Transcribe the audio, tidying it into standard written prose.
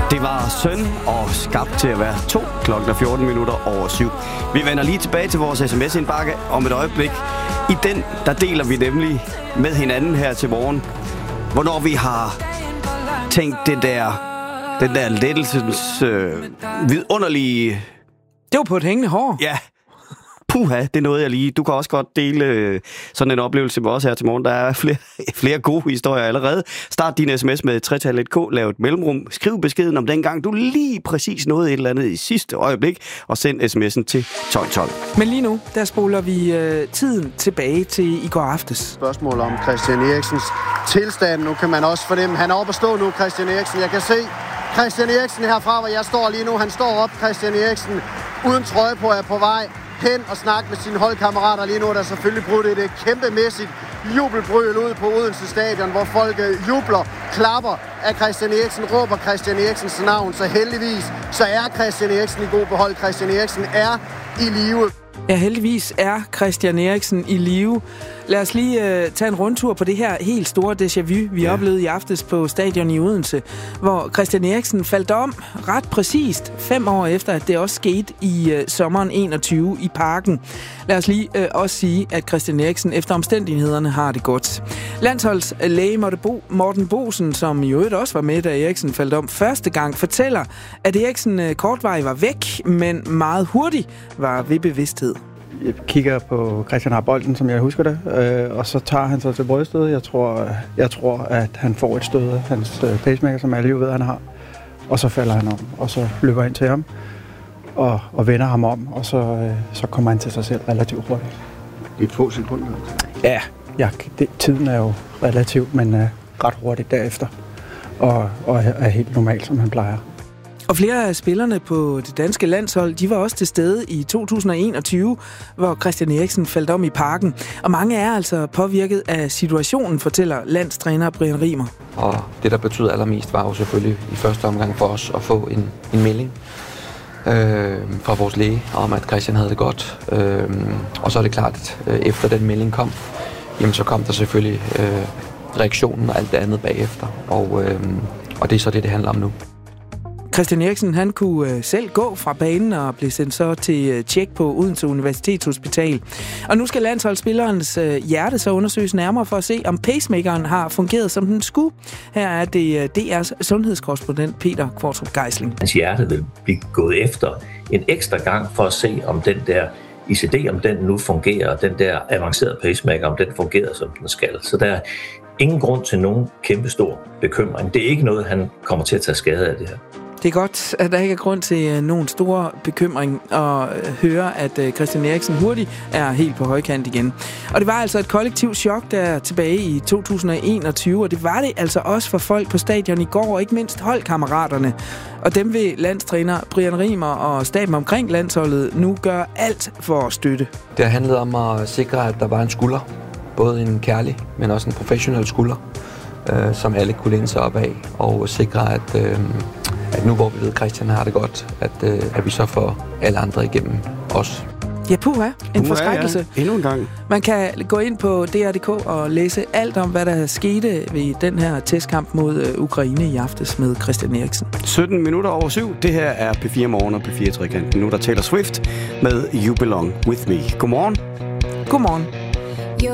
Det var Søn og skabt til at være 2 klokken 14 minutter over 7. Vi vender lige tilbage til vores sms-indbakke om et øjeblik. I den, der deler vi nemlig med hinanden her til morgen, hvornår vi har tænkt den der lettelsens vidunderlige... Det var på et hængende hår. Ja. Puha, det nåede jeg lige. Du kan også godt dele sådan en oplevelse med os her til morgen. Der er flere gode historier allerede. Start din sms med 3-1K, lav et mellemrum. Skriv beskeden om dengang, du lige præcis nåede et eller andet i sidste øjeblik, og send sms'en til 1212. Men lige nu, der spoler vi tiden tilbage til i går aftes. Spørgsmål om Christian Eriksens tilstand. Nu kan man også fornemme, han er oppe at stå nu, Christian Eriksen. Jeg kan se Christian Eriksen herfra, hvor jeg står lige nu. Han står op, Christian Eriksen, uden trøje på, er på vej hen og snakke med sine holdkammerater. Lige nu er der selvfølgelig brudt et kæmpemæssigt jubelbrøl ud på Odense Stadion, hvor folk jubler, klapper af Christian Eriksen, råber Christian Eriksens navn. Så heldigvis, så er Christian Eriksen i god behold. Christian Eriksen er i live. Ja, heldigvis er Christian Eriksen i live. Lad os lige tage en rundtur på det her helt store déjà vu, vi oplevede i aftes på stadion i Odense, hvor Christian Eriksen faldt om ret præcist 5 år efter, at det også skete i sommeren 21 i Parken. Lad os lige også sige, at Christian Eriksen efter omstændighederne har det godt. Landsholdslæge Morten Boesen, som i øvrigt også var med, da Eriksen faldt om første gang, fortæller, at Eriksen kortvarigt var væk, men meget hurtigt var ved bevidsthed. Jeg kigger på Christian har bolden, som jeg husker det, og så tager han sig til bryststød. Jeg tror, at han får et stød af hans pacemaker, som alle jo ved, han har. Og så falder han om, og så løber ind til ham og vender ham om, og så kommer han til sig selv relativt hurtigt. I et få sekunder? Ja, tiden er jo relativt, men ret hurtigt derefter. Og er helt normalt, som han plejer. Og flere af spillerne på det danske landshold, de var også til stede i 2021, hvor Christian Eriksen faldt om i Parken. Og mange er altså påvirket af situationen, fortæller landstræner Brian Rimer. Og det, der betyder allermest, var jo selvfølgelig i første omgang for os at få en melding fra vores læge om, at Christian havde det godt. Og så er det klart, at efter den melding kom, jamen så kom der selvfølgelig reaktionen og alt det andet bagefter. Og det er så det handler om nu. Christian Eriksen, han kunne selv gå fra banen og blev sendt så til tjek på Odense Universitetshospital. Og nu skal landsholdsspillerens hjerte så undersøges nærmere for at se, om pacemakeren har fungeret, som den skulle. Her er det DR's sundhedskorrespondent Peter Kvartrup Geisling. Hans hjerte vil blive gået efter en ekstra gang for at se, om den der ICD, om den nu fungerer, den der avancerede pacemaker, om den fungerer, som den skal. Så der er ingen grund til nogen kæmpestor bekymring. Det er ikke noget, han kommer til at tage skade af det her. Det er godt, at der ikke er grund til nogen stor bekymring at høre, at Christian Eriksen hurtigt er helt på højkant igen. Og det var altså et kollektivt chok der tilbage i 2021, og det var det altså også for folk på stadion i går, og ikke mindst holdkammeraterne. Og dem vil landstræner Brian Rimer og staben omkring landsholdet nu gøre alt for at støtte. Det har handlet om at sikre, at der var en skulder, både en kærlig, men også en professionel skulder, som alle kunne læne sig op af, og sikre, at nu hvor vi ved, at Christian har det godt, at vi så får alle andre igennem os. Ja, puha. En forskrækkelse. Ja. Endnu en gang. Man kan gå ind på DR.dk og læse alt om, hvad der skete ved den her testkamp mod Ukraine i aftes med Christian Eriksen. 17 minutter over 7. Det her er P4 Morgen og P4 Trekanten. Nu der Taylor Swift med You Belong With Me. Godmorgen. Godmorgen.